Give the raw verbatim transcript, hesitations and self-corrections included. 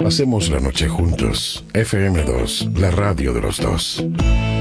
Hacemos la noche juntos. F M dos, la radio de los dos.